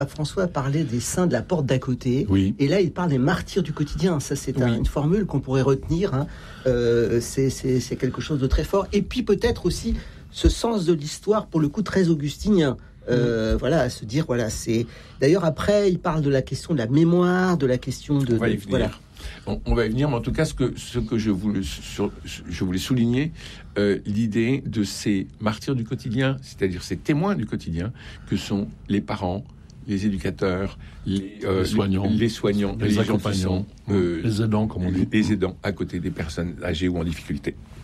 François parlait des saints de la porte d'à côté, Oui. et là il parle des martyrs du quotidien. Ça c'est une formule qu'on pourrait retenir, hein. C'est quelque chose de très fort. Et puis peut-être aussi ce sens de l'histoire, pour le coup très augustinien. Voilà, à se dire, voilà, c'est... D'ailleurs après il parle de la question de la mémoire, de la question de... On va y venir. Voilà. On va y venir, mais en tout cas, ce que je voulais souligner, l'idée de ces martyrs du quotidien, c'est-à-dire ces témoins du quotidien, que sont les parents, les éducateurs, les soignants, les gens accompagnants, qui sont, les aidants, comme on dit. Les aidants à côté des personnes âgées ou en difficulté.